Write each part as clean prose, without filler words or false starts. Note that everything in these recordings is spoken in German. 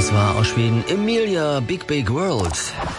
Das war aus Schweden Emilia, Big Big World.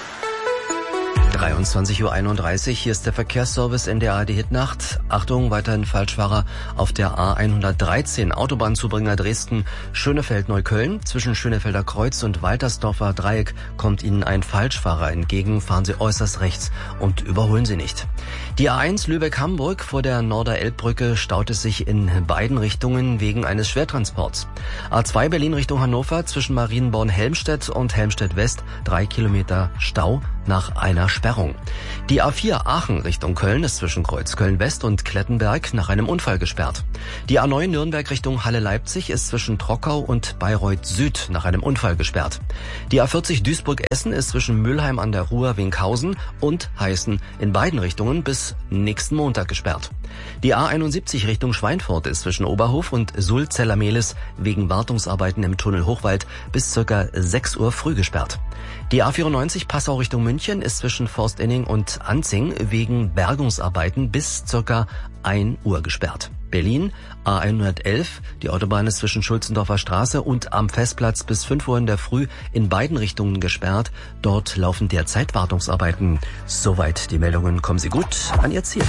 23:31 Uhr, hier ist der Verkehrsservice in der ARD-Hitnacht. Achtung, weiterhin Falschfahrer auf der A113, Autobahnzubringer Dresden, Schönefeld-Neukölln. Zwischen Schönefelder Kreuz und Waltersdorfer Dreieck kommt Ihnen ein Falschfahrer entgegen. Fahren Sie äußerst rechts und überholen Sie nicht. Die A1 Lübeck-Hamburg vor der Norder-Elbbrücke staut es sich in beiden Richtungen wegen eines Schwertransports. A2 Berlin Richtung Hannover zwischen Marienborn-Helmstedt und Helmstedt-West 3 Kilometer Stau nach einer Sperrung. Die A4 Aachen Richtung Köln ist zwischen Kreuzköln-West und Klettenberg nach einem Unfall gesperrt. Die A9 Nürnberg Richtung Halle-Leipzig ist zwischen Trockau und Bayreuth Süd nach einem Unfall gesperrt. Die A40 Duisburg-Essen ist zwischen Mülheim an der Ruhr, Winkhausen und Heißen in beiden Richtungen bis nächsten Montag gesperrt. Die A71 Richtung Schweinfurt ist zwischen Oberhof und Sulz-Zellermehlis wegen Wartungsarbeiten im Tunnel Hochwald bis ca. 6 Uhr früh gesperrt. Die A94 Passau Richtung München ist zwischen Forstinning und Anzing wegen Bergungsarbeiten bis ca. 1 Uhr gesperrt. Berlin, A111, die Autobahn ist zwischen Schulzendorfer Straße und am Festplatz bis 5 Uhr in der Früh in beiden Richtungen gesperrt. Dort laufen derzeit Wartungsarbeiten. Soweit die Meldungen. Kommen Sie gut an Ihr Ziel.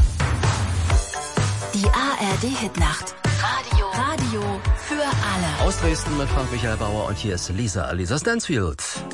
Die ARD-Hitnacht. Radio für alle. Aus Dresden mit Frank-Michael Bauer und hier ist Lisa Stansfield.